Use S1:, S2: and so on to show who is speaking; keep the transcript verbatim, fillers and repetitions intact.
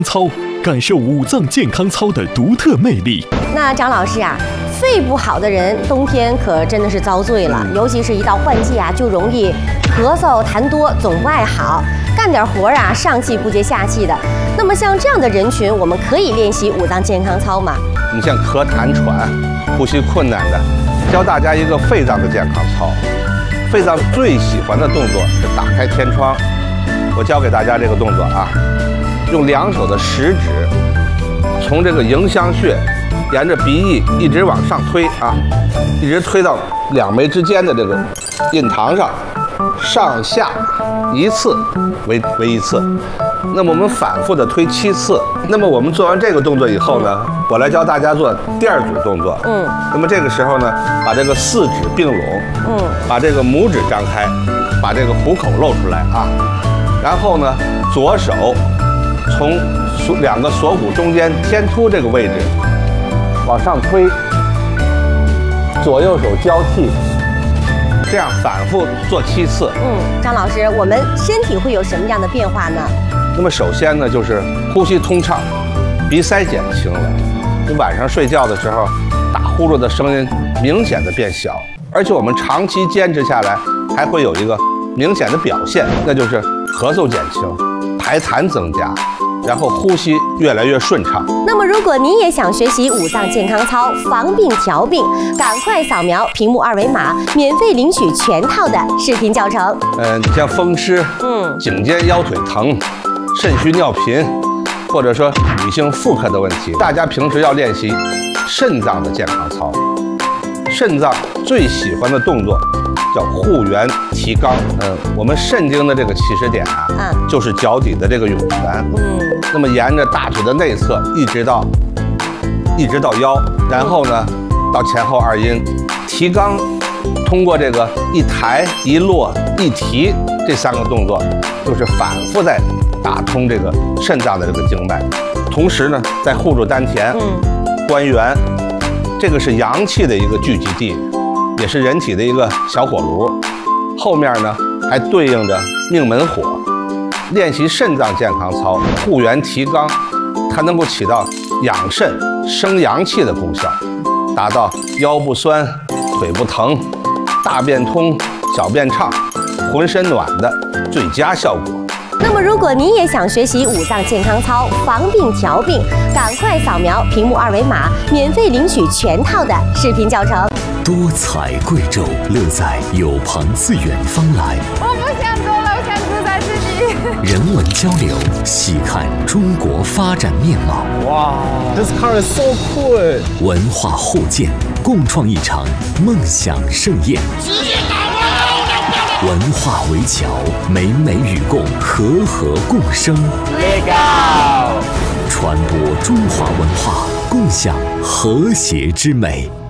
S1: 操，感受五脏健康操的独特魅力。
S2: 那张老师啊，肺不好的人冬天可真的是遭罪了，尤其是一到换季啊，就容易咳嗽、痰多，总不爱好，干点活啊，上气不接下气的。那么像这样的人群，我们可以练习五脏健康操吗？
S3: 你像咳痰喘、呼吸困难的，教大家一个肺脏的健康操。肺脏最喜欢的动作是打开天窗。我教给大家这个动作啊，用两手的食指从这个迎香穴沿着鼻翼一直往上推啊，一直推到两眉之间的这个印堂上，上下一次为为一次。那么我们反复的推七次。那么我们做完这个动作以后呢，我来教大家做第二组动作。嗯。那么这个时候呢，把这个四指并拢，嗯，把这个拇指张开，把这个虎口露出来啊。然后呢，左手从锁两个锁骨中间天突这个位置往上推，左右手交替，这样反复做七次。
S2: 嗯，张老师，我们身体会有什么样的变化呢？
S3: 那么首先呢，就是呼吸通畅，鼻塞减轻了。你晚上睡觉的时候，打呼噜的声音明显的变小，而且我们长期坚持下来，还会有一个明显的表现，那就是咳嗽减轻，排痰增加，然后呼吸越来越顺畅。
S2: 那么，如果您也想学习五脏健康操，防病调病，赶快扫描屏幕二维码，免费领取全套的视频教程。
S3: 嗯、呃，你像风湿、嗯，颈肩腰腿疼、肾虚尿频，或者说女性妇科的问题，大家平时要练习肾脏的健康操。肾脏最喜欢的动作叫护元提肛。嗯，我们肾经的这个起始点啊，嗯，就是脚底的这个涌泉。嗯，那么沿着大腿的内侧一直到一直到腰，然后呢到前后二阴提肛。通过这个一抬一落一提这三个动作，就是反复在打通这个肾脏的这个经脉，同时呢在护住丹田、嗯、关元，这个是阳气的一个聚集地，也是人体的一个小火炉。后面呢还对应着命门火。练习肾脏健康操，护元提肛，它能够起到养肾生阳气的功效，达到腰不酸、腿不疼、大便通、小便畅、浑身暖的最佳效果。
S2: 那么，如果您也想学习五脏健康操，防病调病，赶快扫描屏幕二维码，免费领取全套的视频教程。
S1: 多彩贵州，乐在有朋自远方来。
S4: 我不想走了，我想住在这里。
S1: 人文交流，细看中国发展面貌。
S5: 哇 ，This car is so cool！
S1: 文化互鉴，共创一场梦想盛宴。直接打我！文化围桥，美美与共，和和共生。
S5: Legal！
S1: 传播中华文化，共享和谐之美。